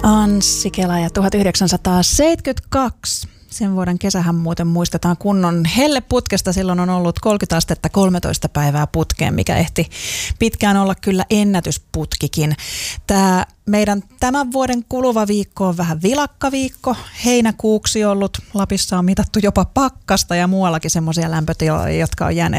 Anssi Kela ja 1972. Sen vuoden kesähän muuten muistetaan kunnon helleputkesta. Silloin on ollut 30 astetta 13 päivää putkeen, mikä ehti pitkään olla kyllä ennätysputkikin. Tämä meidän tämän vuoden kuluva viikko on vähän vilakkaviikko. Heinäkuuksi ollut. Lapissa on mitattu jopa pakkasta ja muuallakin semmoisia lämpötiloja, jotka on jääneet